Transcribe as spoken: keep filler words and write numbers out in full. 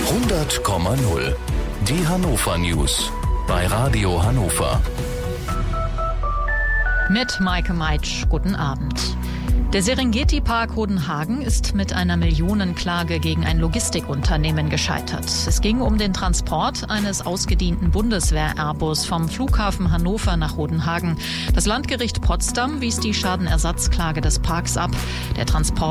hundert Komma null. Die Hannover News bei Radio Hannover. Mit Maike Meitsch, guten Abend. Der Serengeti-Park Hodenhagen ist mit einer Millionenklage gegen ein Logistikunternehmen gescheitert. Es ging um den Transport eines ausgedienten Bundeswehr-Airbus vom Flughafen Hannover nach Hodenhagen. Das Landgericht Potsdam wies die Schadenersatzklage des Parks ab. Der Transport